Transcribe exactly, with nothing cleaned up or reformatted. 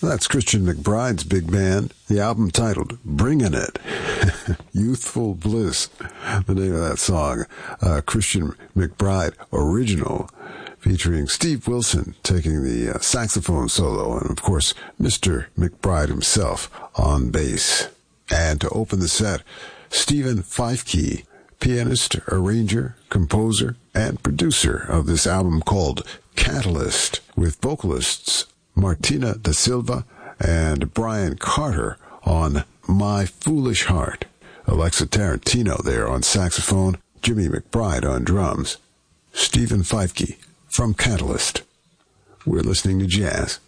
That's Christian McBride's big band, the album titled Bringin' It. Youthful Bliss, the name of that song. Uh, Christian McBride original, featuring Steve Wilson taking the uh, saxophone solo, and of course, Mister McBride himself on bass. And to open the set, Stephen Fifekey, pianist, arranger, composer, and producer of this album called Catalyst, with vocalists Martina da Silva and Brian Carter on My Foolish Heart. Alexa Tarantino there on saxophone, Jimmy McBride on drums. Stephen Fifekey from Catalyst. We're listening to jazz